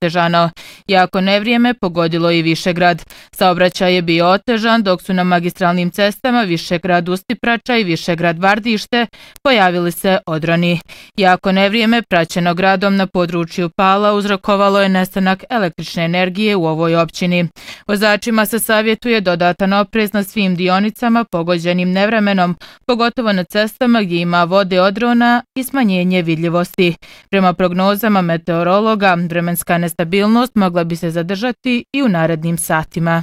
otežano. Jako nevrijeme pogodilo i Višegrad. Saobraćaj je bio otežan dok su na magistralnim cestama Višegrad-Ustiprača i Višegrad-Vardište pojavili se odroni. Jako nevrijeme praćeno gradom na području Pala uzrokovalo je nestanak električne energije u ovoj općini. Vozačima se savjetuje dodatan oprez na svim dionicama pogođenim nevremenom, pogotovo na cestama gdje ima vode odrona i smanjenje vidljivosti. Prema prognozama meteorologa, vremenska nestabilnost mogla bi se zadržati i u narednim satima.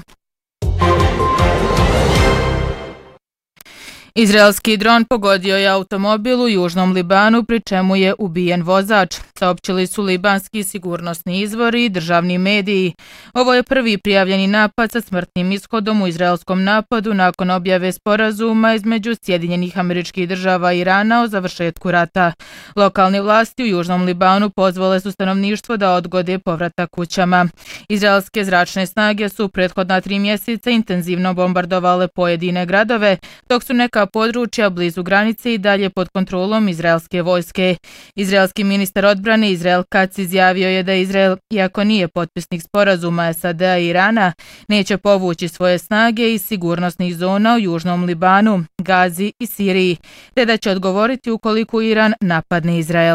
Izraelski dron pogodio je automobil u Južnom Libanu, pri čemu je ubijen vozač, saopćili su libanski sigurnosni izvori i državni mediji. Ovo je prvi prijavljeni napad sa smrtnim ishodom u izraelskom napadu nakon objave sporazuma između Sjedinjenih Američkih Država i Irana o završetku rata. Lokalne vlasti u Južnom Libanu pozvale su stanovništvo da odgode povratak kućama. Izraelske zračne snage su prethodna 3 mjeseca intenzivno bombardovale pojedine gradove, dok su neka područja blizu granice i dalje pod kontrolom izraelske vojske. Izraelski ministar odbrane Izrael Katz izjavio je da Izrael, iako nije potpisnik sporazuma SAD-a i Irana, neće povući svoje snage iz sigurnosnih zona u Južnom Libanu, Gazi i Siriji, te da će odgovoriti ukoliko Iran napadne Izrael.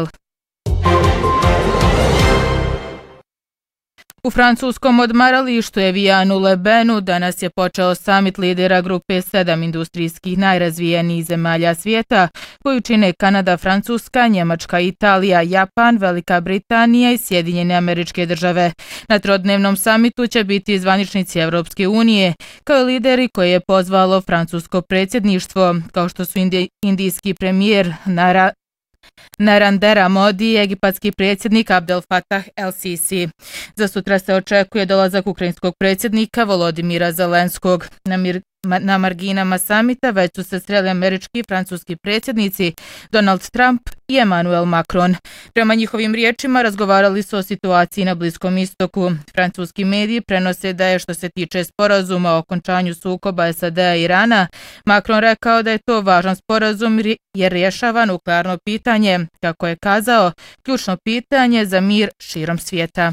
U francuskom odmaralištu Evian-u-le-Benu danas je počeo samit lidera grupe 7 industrijskih najrazvijenijih zemalja svijeta, koju čine Kanada, Francuska, Njemačka, Italija, Japan, Velika Britanija i Sjedinjene Američke Države. Na trodnevnom samitu će biti zvaničnici Evropske unije, kao i lideri koje je pozvalo francusko predsjedništvo, kao što su indijski premijer Narendra Modi i egipatski predsjednik Abdel Fattah el-Sisi. Za sutra se očekuje dolazak ukrajinskog predsjednika Volodimira Zelenskog. Na marginama samita već su se sreli američki i francuski predsjednici Donald Trump i Emmanuel Macron. Prema njihovim riječima razgovarali su o situaciji na Bliskom istoku. Francuski mediji prenose da je, što se tiče sporazuma o okončanju sukoba SAD-a i Irana, Macron rekao da je to važan sporazum jer rješava nuklearno pitanje, kako je kazao, ključno pitanje za mir širom svijeta.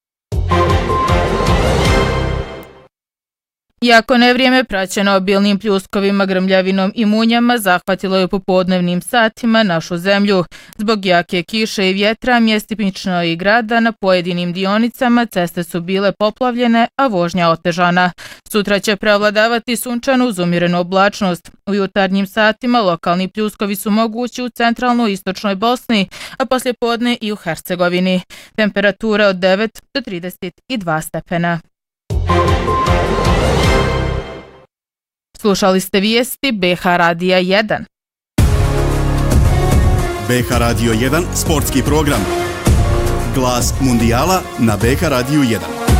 Iako nevrijeme praćeno obilnim pljuskovima, grmljavinom i munjama zahvatilo je u popodnevnim satima našu zemlju. Zbog jake kiše i vjetra, mjestimično i grada na pojedinim dionicama ceste su bile poplavljene, a vožnja otežana. Sutra će prevladavati sunčanu uz umjerenu oblačnost. U jutarnjim satima lokalni pljuskovi su mogući u centralnoj i istočnoj Bosni, a poslijepodne i u Hercegovini. Temperatura od 9 do 32 stepena. Slušali ste vijesti BH Radija 1. BH Radio 1 sportski program. Glas mundijala na BH Radio 1.